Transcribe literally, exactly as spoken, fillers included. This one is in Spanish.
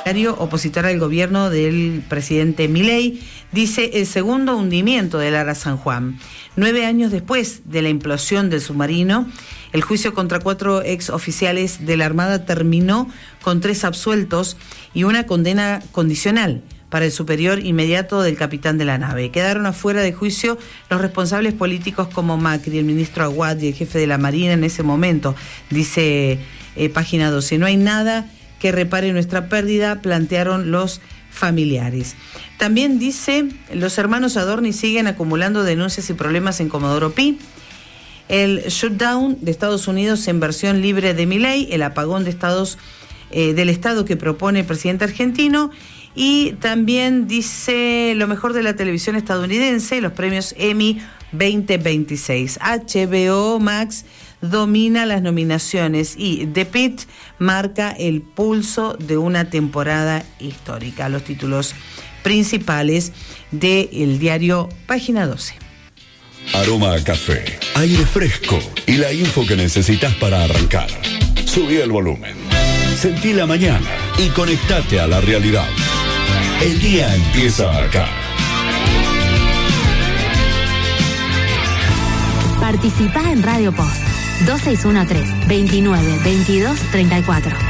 opositor al gobierno del presidente Milei, dice el segundo hundimiento del Ara San Juan. Nueve años después de la implosión del submarino, el juicio contra cuatro ex oficiales de la Armada terminó con tres absueltos y una condena condicional para el superior inmediato del capitán de la nave. Quedaron afuera de juicio los responsables políticos como Macri, el ministro Aguad y el jefe de la Marina en ese momento, dice eh, página doce. No hay nada que repare nuestra pérdida, plantearon los familiares. También dice, los hermanos Adorni siguen acumulando denuncias y problemas en Comodoro Pi. El shutdown de Estados Unidos en versión libre de Milei, el apagón de estados eh, del Estado que propone el presidente argentino. Y también dice lo mejor de la televisión estadounidense, los premios Emmy veinte veintiséis. H B O Max domina las nominaciones y The Pitt marca el pulso de una temporada histórica. Los títulos principales del diario Página doce. Aroma a café, aire fresco y la info que necesitas para arrancar. Subí el volumen, sentí la mañana y conectate a la realidad. El día empieza acá. Participá en Radio Post dos seis uno tres, veintinueve, veintidós, treinta y cuatro.